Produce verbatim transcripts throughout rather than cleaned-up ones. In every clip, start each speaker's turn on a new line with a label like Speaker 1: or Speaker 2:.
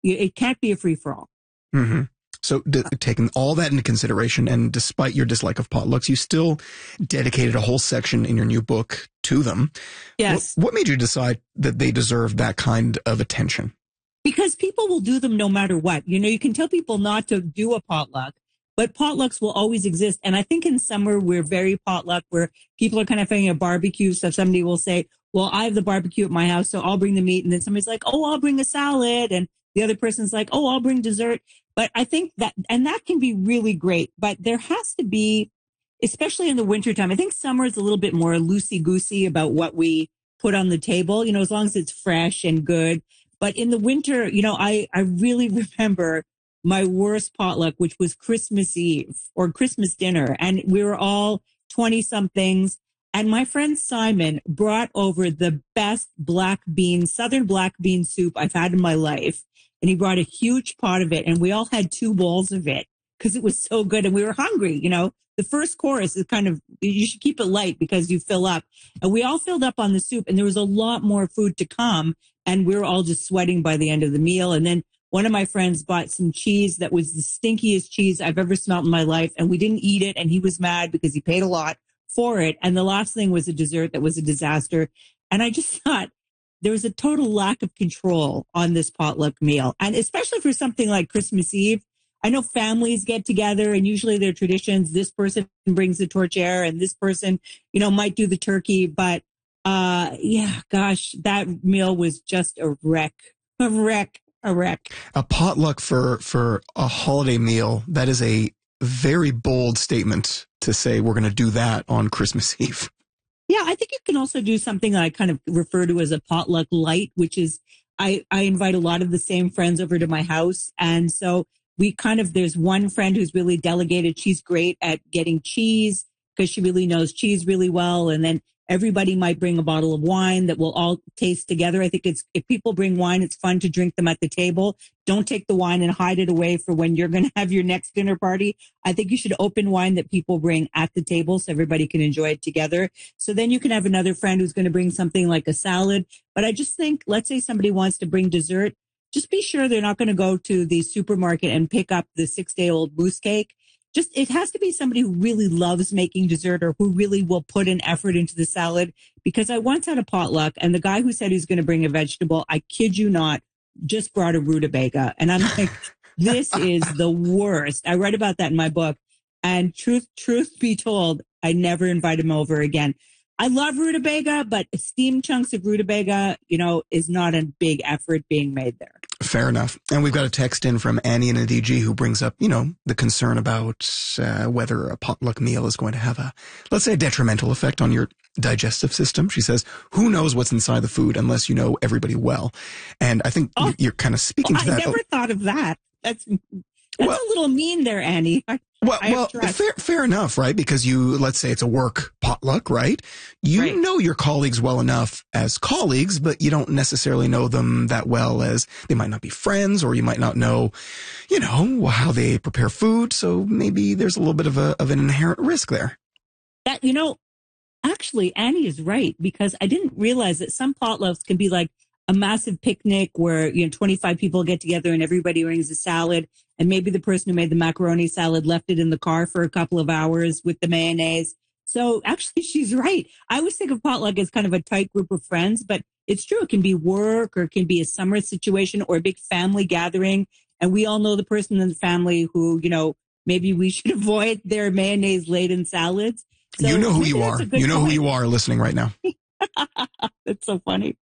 Speaker 1: it can't be a free-for-all.
Speaker 2: Mm-hmm. So d- taking all that into consideration, and despite your dislike of potlucks, you still dedicated a whole section in your new book to them.
Speaker 1: Yes.
Speaker 2: What, what made you decide that they deserve that kind of attention?
Speaker 1: Because people will do them no matter what. You know, you can tell people not to do a potluck, but potlucks will always exist. And I think in summer, we're very potluck, where people are kind of having a barbecue. So somebody will say, well, I have the barbecue at my house, so I'll bring the meat. And then somebody's like, oh, I'll bring a salad. And the other person's like, oh, I'll bring dessert. But I think that, and that can be really great. But there has to be, especially in the wintertime, I think summer is a little bit more loosey-goosey about what we put on the table, you know, as long as it's fresh and good. But in the winter, you know, I, I really remember my worst potluck, which was Christmas Eve or Christmas dinner. And we were all twenty-somethings. And my friend Simon brought over the best black bean, Southern black bean soup I've had in my life. And he brought a huge pot of it. And we all had two bowls of it because it was so good. And we were hungry. You know, the first course is kind of, you should keep it light because you fill up. And we all filled up on the soup. And there was a lot more food to come. And we were all just sweating by the end of the meal. And then one of my friends bought some cheese that was the stinkiest cheese I've ever smelled in my life. And we didn't eat it. And he was mad because he paid a lot for it. And the last thing was a dessert that was a disaster. And I just thought there was a total lack of control on this potluck meal. And especially for something like Christmas Eve, I know families get together and usually their traditions, this person brings the tortilla and this person, you know, might do the turkey. But uh, yeah, gosh, that meal was just a wreck, a wreck, a wreck.
Speaker 2: A potluck for, for a holiday meal, that is a very bold statement to say we're going to do that on Christmas Eve.
Speaker 1: Yeah, I think you can also do something I kind of refer to as a potluck light, which is I, I invite a lot of the same friends over to my house. And so we kind of, there's one friend who's really delegated. She's great at getting cheese because she really knows cheese really well. And then everybody might bring a bottle of wine that we'll all taste together. I think it's, if people bring wine, it's fun to drink them at the table. Don't take the wine and hide it away for when you're going to have your next dinner party. I think you should open wine that people bring at the table so everybody can enjoy it together. So then you can have another friend who's going to bring something like a salad. But I just think, let's say somebody wants to bring dessert. Just be sure they're not going to go to the supermarket and pick up the six-day-old mousse cake. Just, it has to be somebody who really loves making dessert or who really will put an effort into the salad. Because I once had a potluck and the guy who said he was going to bring a vegetable, I kid you not, just brought a rutabaga. And I'm like, this is the worst. I write about that in my book. And truth, truth be told, I never invite him over again. I love rutabaga, but steamed chunks of rutabaga, you know, is not a big effort being made there.
Speaker 2: Fair enough. And we've got a text in from Annie in a D G who brings up, you know, the concern about uh, whether a potluck meal is going to have a, let's say, a detrimental effect on your digestive system. She says, who knows what's inside the food unless you know everybody well. And I think oh, you're kind of speaking
Speaker 1: well,
Speaker 2: to that.
Speaker 1: I never
Speaker 2: oh,
Speaker 1: thought of that. That's that's
Speaker 2: well,
Speaker 1: a little mean there, Annie. I,
Speaker 2: well,
Speaker 1: I
Speaker 2: well fair, fair enough, right? Because you, let's say it's a work potluck, right? You right. know your colleagues well enough as colleagues, but you don't necessarily know them that well as they might not be friends, or you might not know, you know, how they prepare food. So maybe there's a little bit of a of an inherent risk there.
Speaker 1: That, you know, actually, Annie is right, because I didn't realize that some potlucks can be like a massive picnic where, you know, twenty-five people get together and everybody brings a salad. And maybe the person who made the macaroni salad left it in the car for a couple of hours with the mayonnaise. So actually, she's right. I always think of potluck as kind of a tight group of friends, but it's true. It can be work, or it can be a summer situation, or a big family gathering. And we all know the person in the family who, you know, maybe we should avoid their mayonnaise laden salads. So
Speaker 2: you know who you are. You know
Speaker 1: point.
Speaker 2: who you are listening right now.
Speaker 1: That's so funny.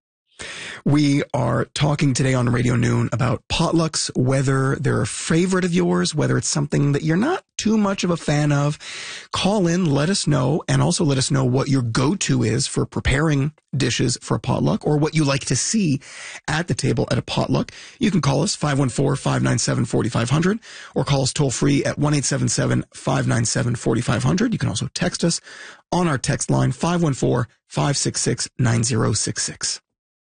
Speaker 2: We are talking today on Radio Noon about potlucks, whether they're a favorite of yours, whether it's something that you're not too much of a fan of. Call in, let us know, and also let us know what your go-to is for preparing dishes for a potluck, or what you like to see at the table at a potluck. You can call us five one four, five nine seven, four five zero zero or call us toll free at one eight seven seven, five nine seven, four five zero zero. You can also text us on our text line five one four, five six six, nine zero six six.